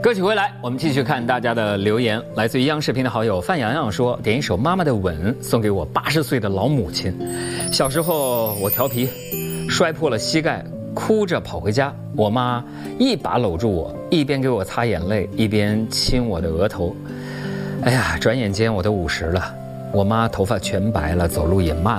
歌曲回来，我们继续看大家的留言。来自于央视频的好友范洋洋说，点一首《妈妈的吻》送给我80岁的老母亲。小时候我调皮，摔破了膝盖，哭着跑回家，我妈一把搂住我，一边给我擦眼泪，一边亲我的额头。哎呀，转眼间我都50了，我妈头发全白了，走路也慢